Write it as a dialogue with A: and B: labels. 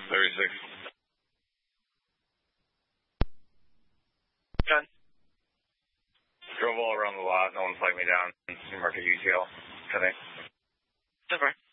A: 36.
B: Done.
A: Drove all around the lot. No one flagged me down. Market UTL today.
B: Over.